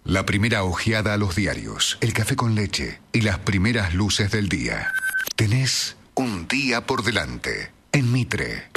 La primera ojeada a los diarios, el café con leche y las primeras luces del día. Tenés un día por delante en Mitre.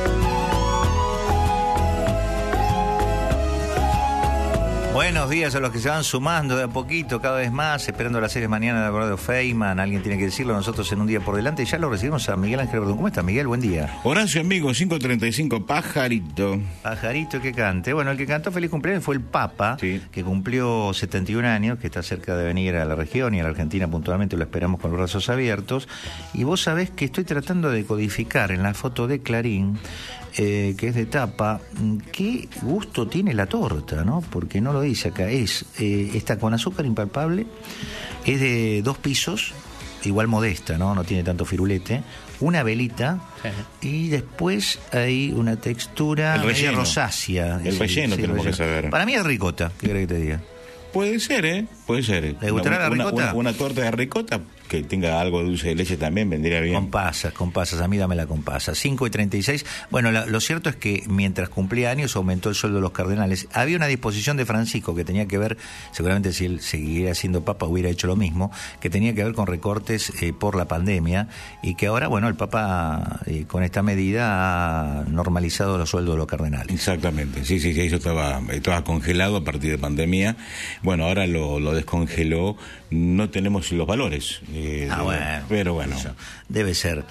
Buenos días a los que se van sumando de a poquito, cada vez más, esperando la serie mañana de Abrado Feynman. Alguien tiene que decirlo, nosotros en un día por delante. Ya lo recibimos a Miguel Ángel Verdún. ¿Cómo está, Miguel? Buen día. Horacio, amigo, 5:35, Pajarito. Pajarito que cante. Bueno, el que cantó feliz cumpleaños fue el Papa, sí, que cumplió 71 años, que está cerca de venir a la región y a la Argentina puntualmente, lo esperamos con los brazos abiertos. Y vos sabés que estoy tratando de codificar en la foto de Clarín, que es de tapa, qué gusto tiene la torta, ¿no? Porque no lo dice acá, está con azúcar impalpable, es de 2 pisos, igual modesta, ¿no? No tiene tanto firulete, una velita, y después hay una textura media rosácea. El relleno tenemos que saber. Para mí es ricota, ¿qué querés que te diga? Puede ser, puede ser. ¿Le gustará la ricota? Una torta de ricota que tenga algo de dulce de leche también vendría bien. Con pasas, a mí dámela con pasas. 5:36. Bueno, lo cierto es que mientras cumplía años aumentó el sueldo de los cardenales. Había una disposición de Francisco que tenía que ver, seguramente si él seguiría siendo papa hubiera hecho lo mismo, que tenía que ver con recortes por la pandemia, y que ahora, bueno, el papa con esta medida ha normalizado los sueldos de los cardenales. Exactamente, sí, eso estaba congelado a partir de pandemia. Bueno, ahora lo descongeló, no tenemos los valores. Bueno, pero bueno. Eso debe ser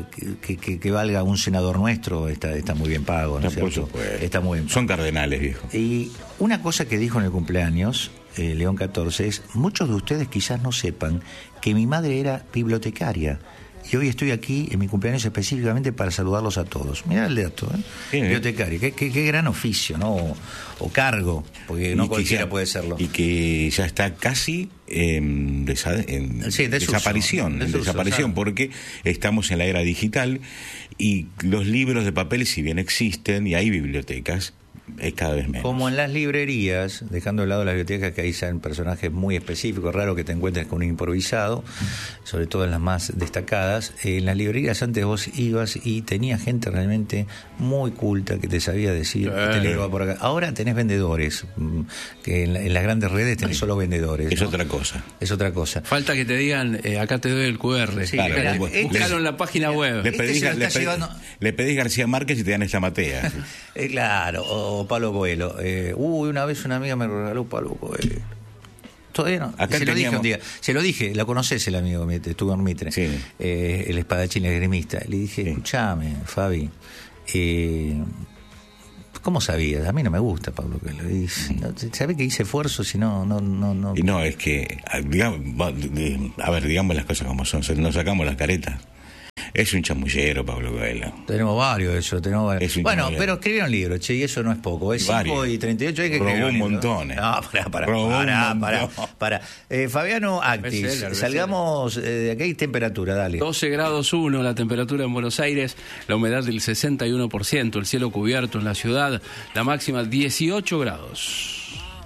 que valga un senador nuestro, está muy bien pago, ¿no es cierto? Por supuesto. Está muy bien pago. Son cardenales, viejo. Y una cosa que dijo en el cumpleaños, León XIV, es: muchos de ustedes quizás no sepan que mi madre era bibliotecaria. Y hoy estoy aquí en mi cumpleaños específicamente para saludarlos a todos. Mirá el dato, ¿eh? Sí, bibliotecario. Qué gran oficio, ¿no? O cargo, porque no cualquiera puede serlo. Y que ya está casi en desaparición, claro, porque estamos en la era digital y los libros de papel, si bien existen y hay bibliotecas, es cada vez menos. Como en las librerías, dejando de lado las bibliotecas, que ahí sean personajes muy específicos, raro que te encuentres con un improvisado, sobre todo en las más destacadas. En las librerías antes vos ibas y tenías gente realmente muy culta que te sabía decir, este libro va por acá. Ahora tenés vendedores, que en las grandes redes tenés solo vendedores. Es, ¿no? Otra cosa. Es otra cosa. Falta que te digan, acá te doy el QR. Sí, claro, búscalo en la página web. Le pedís García Márquez y te dan esta matea. Claro, o Pablo Coelho. Una vez una amiga me regaló Pablo Coelho. Todavía no. Acá se lo dije un día. Se lo dije, lo conocés el amigo, estuvo en Mitre. Sí. El espadachín esgrimista. Le dije, escuchame, Fabi, ¿cómo sabías? A mí no me gusta Pablo Coelho. ¿Sabés que hice esfuerzo? Si no. Y no, es que, digamos las cosas como son, nos sacamos las caretas. Es un chamullero, Pablo Coelho. Tenemos varios de eso, Bueno, pero escribieron libros, che, y eso no es poco. Es 5:38, hay que escribir un montón. No, para. Fabiano Actis, salgamos de aquí, hay temperatura, dale. 12 grados 1 la temperatura en Buenos Aires, la humedad del 61%, el cielo cubierto en la ciudad, la máxima 18 grados.